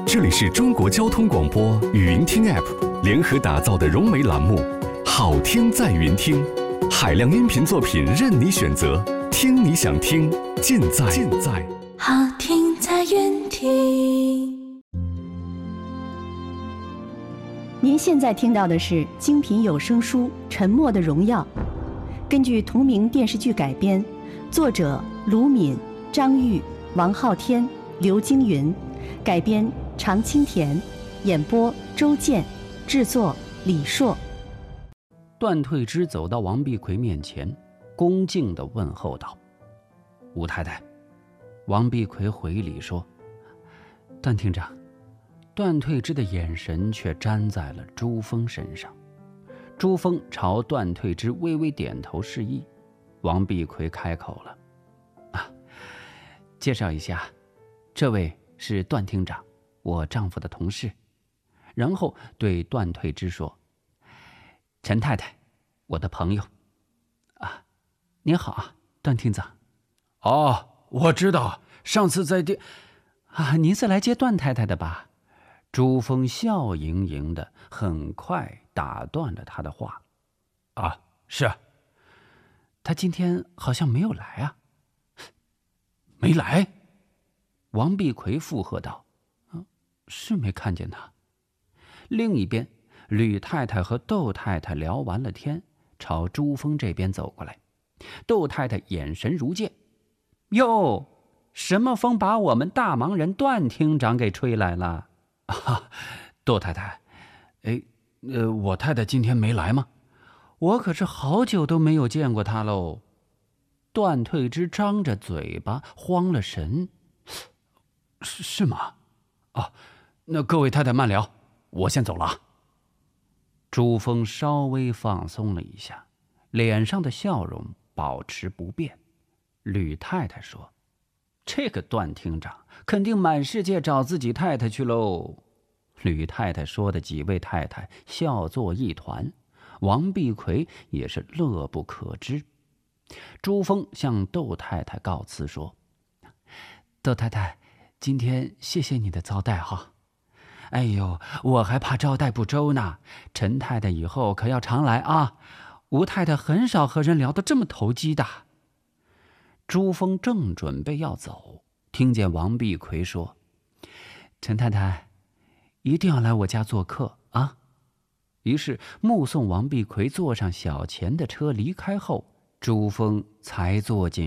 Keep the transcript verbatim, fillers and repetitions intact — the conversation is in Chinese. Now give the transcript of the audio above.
这里是中国交通广播语音听 App 联合打造的融媒栏目《好听在云听》，海量音频作品任你选择，听你想听，尽在尽在好听在云听。 您现在听到的是精品有声书《沉默的荣耀》，根据同名电视剧改编，作者卢敏、张玉、王昊天、刘京云，改编常青田，演播周健，制作李硕。 段退之走到王碧奎面前，恭敬地问候道：“吴太太。”王碧奎回礼说：“段厅长。”段退之的眼神却粘在了朱峰身上。朱峰朝段退之微微点头示意。王碧奎开口了：“啊，介绍一下，这位是段厅长，我丈夫的同事。”然后对段退之说：“陈太太，我的朋友。”啊，您好啊，段厅长。 哦，我知道，上次在电…… 啊，您是来接段太太的吧？朱峰笑盈盈的，很快打断了他的话。 啊，是。 他今天好像没有来啊。 没来？ 王碧奎附和道：“啊，是没看见他。”另一边，吕太太和窦太太聊完了天，朝朱峰这边走过来。窦太太眼神如箭：“哟，什么风把我们大忙人段厅长给吹来了？” 啊，窦太太，哎，呃，我太太今天没来吗？ 我可是好久都没有见过她喽。段退之张着嘴巴，慌了神。 是是吗？哦，那各位太太慢聊，我先走了啊。 朱峰稍微放松了一下，脸上的笑容保持不变。吕太太说：“这个段厅长肯定满世界找自己太太去喽。”吕太太说的几位太太笑作一团，王碧奎也是乐不可支。朱峰向窦太太告辞说：“窦太太，今天谢谢你的招待哈。哎呦，我还怕招待不周呢。陈太太以后可要常来啊，吴太太很少和人聊得这么投机的。”朱峰正准备要走，听见王碧奎说：“陈太太一定要来我家做客啊。”于是目送王碧奎坐上小钱的车离开后，朱峰才坐进